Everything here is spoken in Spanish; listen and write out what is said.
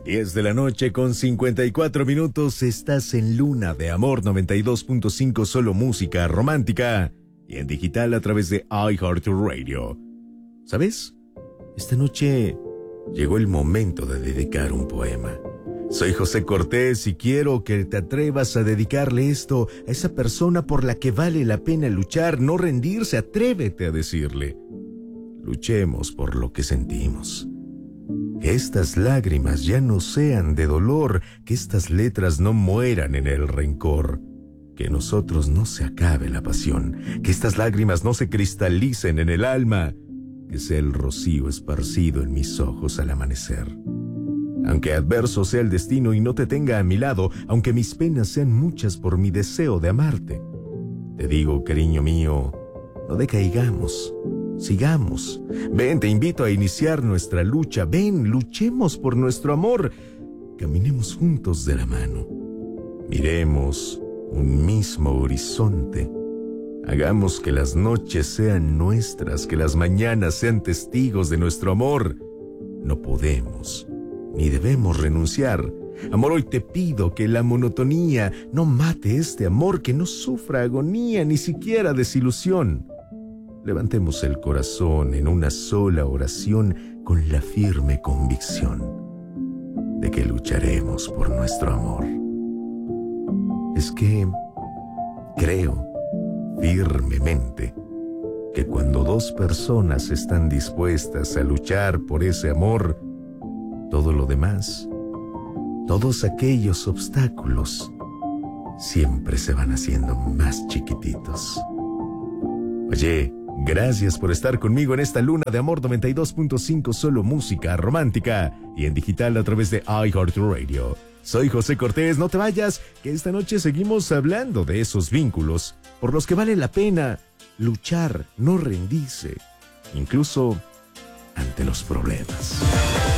10 de la noche con 54 minutos, estás en Luna de Amor 92.5, solo música romántica y en digital a través de iHeartRadio. ¿Sabes? Esta noche llegó el momento de dedicar un poema. Soy José Cortés y quiero que te atrevas a dedicarle esto a esa persona por la que vale la pena luchar, no rendirse, atrévete a decirle. Luchemos por lo que sentimos. Que estas lágrimas ya no sean de dolor, que estas letras no mueran en el rencor, que en nosotros no se acabe la pasión, que estas lágrimas no se cristalicen en el alma, que sea el rocío esparcido en mis ojos al amanecer. Aunque adverso sea el destino y no te tenga a mi lado, aunque mis penas sean muchas por mi deseo de amarte, te digo, cariño mío, no decaigamos. Sigamos. Ven, te invito a iniciar nuestra lucha. Ven, luchemos por nuestro amor. Caminemos juntos de la mano. Miremos un mismo horizonte. Hagamos que las noches sean nuestras, que las mañanas sean testigos de nuestro amor. No podemos ni debemos renunciar. Amor, hoy te pido que la monotonía no mate este amor, que no sufra agonía, ni siquiera desilusión. Levantemos el corazón en una sola oración con la firme convicción de que lucharemos por nuestro amor. Es que creo firmemente que cuando dos personas están dispuestas a luchar por ese amor, todo lo demás, todos aquellos obstáculos, siempre se van haciendo más chiquititos. Oye, gracias por estar conmigo en esta Luna de Amor 92.5, solo música romántica y en digital a través de iHeartRadio. Soy José Cortés, no te vayas, que esta noche seguimos hablando de esos vínculos por los que vale la pena luchar, no rendirse, incluso ante los problemas.